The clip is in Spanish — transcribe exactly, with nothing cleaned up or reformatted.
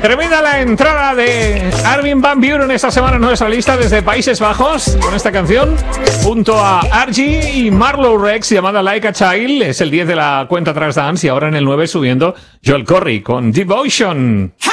Termina la entrada de Armin van Buuren esta semana en nuestra lista desde Países Bajos con esta canción junto a Argy y Marlow Rex llamada Like a Child. Es el diez de la cuenta Trans Dance y ahora en el nueve subiendo Joel Corry con Devotion.